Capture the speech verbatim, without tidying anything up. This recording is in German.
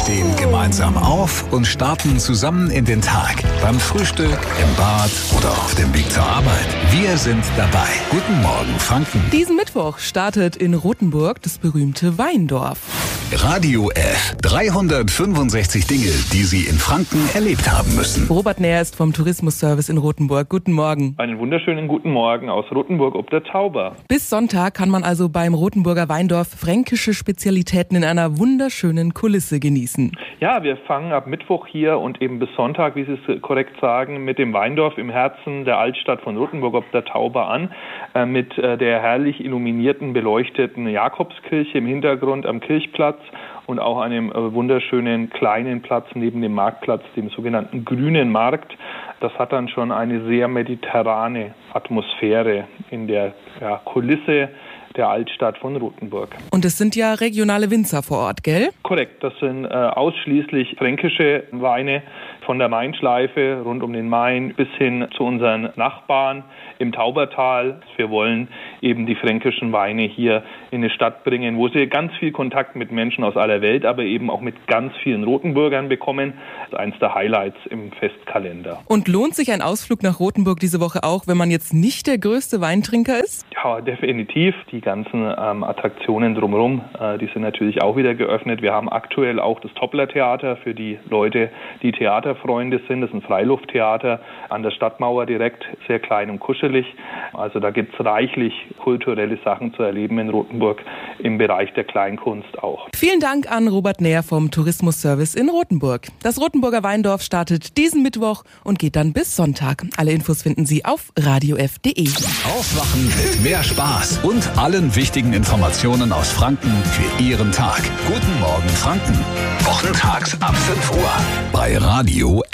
stehen gemeinsam auf und starten zusammen in den Tag. Beim Frühstück, im Bad oder auf dem Weg zur Arbeit. Wir sind dabei. Guten Morgen, Franken. Diesen Mittwoch startet in Rothenburg das berühmte Weindorf. Radio F. dreihundertfünfundsechzig Dinge, die Sie in Franken erlebt haben müssen. Robert Näher ist vom Tourismusservice in Rothenburg. Guten Morgen. Einen wunderschönen guten Morgen aus Rothenburg ob der Tauber. Bis Sonntag kann man also beim Rothenburger Weindorf fränkische Spezialitäten in einer wunderschönen Kulisse genießen. Ja, wir fangen ab Mittwoch hier und eben bis Sonntag, wie Sie es korrekt sagen, mit dem Weindorf im Herzen der Altstadt von Rothenburg ob der Tauber an, äh, mit äh, der herrlich illuminierten, beleuchteten Jakobskirche im Hintergrund am Kirchplatz und auch einem äh, wunderschönen kleinen Platz neben dem Marktplatz, dem sogenannten Grünen Markt. Das hat dann schon eine sehr mediterrane Atmosphäre in der ja, Kulisse der Altstadt von Rothenburg. Und es sind ja regionale Winzer vor Ort, gell? Korrekt, das sind äh, ausschließlich fränkische Weine von der Mainschleife rund um den Main bis hin zu unseren Nachbarn im Taubertal. Wir wollen eben die fränkischen Weine hier in eine Stadt bringen, wo sie ganz viel Kontakt mit Menschen aus aller Welt, aber eben auch mit ganz vielen Rothenburgern bekommen. Das ist eines der Highlights im Festkalender. Und lohnt sich ein Ausflug nach Rothenburg diese Woche auch, wenn man jetzt nicht der größte Weintrinker ist? Ja, definitiv. Die ganzen ähm, Attraktionen drumherum, äh, die sind natürlich auch wieder geöffnet. Wir haben aktuell auch das Toppler-Theater für die Leute, die Theaterfreunde sind. Das ist ein Freilufttheater an der Stadtmauer direkt, sehr klein und kuschelig. Also da gibt es reichlich kulturelle Sachen zu erleben in Rothenburg, im Bereich der Kleinkunst auch. Vielen Dank an Robert Näher vom Tourismusservice in Rothenburg. Das Rothenburger Weindorf startet diesen Mittwoch und geht dann bis Sonntag. Alle Infos finden Sie auf radio f punkt de. Aufwachen mit mehr Spaß und allen wichtigen Informationen aus Franken für Ihren Tag. Guten Morgen, Franken. Wochentags ab fünf Uhr bei Radio